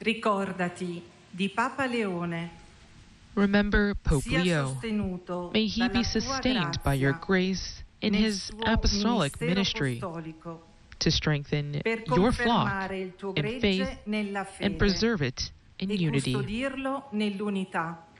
Ricordati di Papa Leone. Remember Pope Sia Leo. sostenuto May he dalla be tua sustained by your grazia grace in nel his suo apostolic ministero ministry apostolico, to strengthen per your flock confermare il tuo in faith gregge nella and fede preserve it in e unity. custodirlo nell'unità.